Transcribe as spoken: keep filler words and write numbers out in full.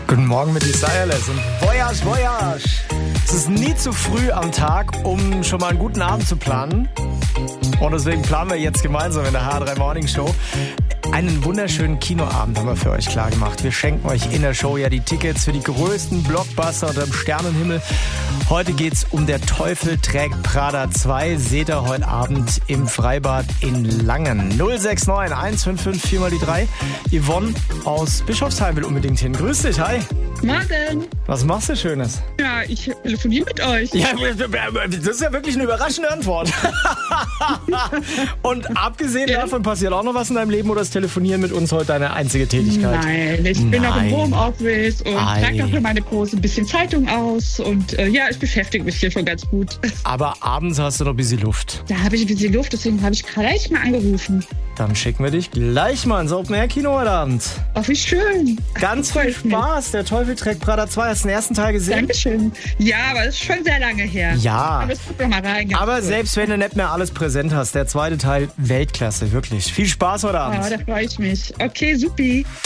Guten Morgen mit Desireless und Voyage, Voyage. Es ist nie zu früh am Tag, um schon mal einen guten Abend zu planen. Und deswegen planen wir jetzt gemeinsam in der H drei Morning Show einen wunderschönen Kinoabend haben wir für euch klar gemacht. Wir schenken euch in der Show ja die Tickets für die größten Blockbuster unter dem Sternenhimmel. Heute geht's um Der Teufel trägt Prada zwei. Seht ihr heute Abend im Freibad in Langen. null sechs neun eins fünf fünf vier mal die drei. Yvonne aus Bischofsheim will unbedingt hin. Grüß dich, hi. Morgen. Was machst du Schönes? Ja, ich telefoniere mit euch. Ja, das ist ja wirklich eine überraschende Antwort. Und abgesehen Ja. davon passiert auch noch was in deinem Leben oder ist Telefonieren mit uns heute deine einzige Tätigkeit? Nein, ich bin noch im Nein. Homeoffice und Ei. trage noch für meine Pose ein bisschen Zeitung aus. Und äh, ja, ich beschäftige mich hier schon ganz gut. Aber abends hast du noch ein bisschen Luft. Da habe ich ein bisschen Luft, deswegen habe ich gleich mal angerufen. Dann schicken wir dich gleich mal ins Open-Air-Kino heute Abend. Oh, wie schön. Ganz viel Freut mich. Spaß. Der Teufel trägt Prada zwei. Hast du den ersten Teil gesehen? Dankeschön. Ja, aber das ist schon sehr lange her. Ja. Aber es guck doch mal rein. ganz Aber kurz. selbst wenn du nicht mehr alles präsent hast, der zweite Teil Weltklasse, wirklich. Viel Spaß heute Abend. Ja, da freue ich mich. Okay, supi.